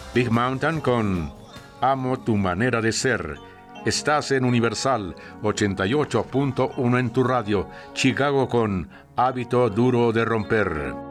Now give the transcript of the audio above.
Big Mountain con Amo tu manera de ser. Estás en Universal 88.1 en tu radio. Chicago con Hábito duro de romper.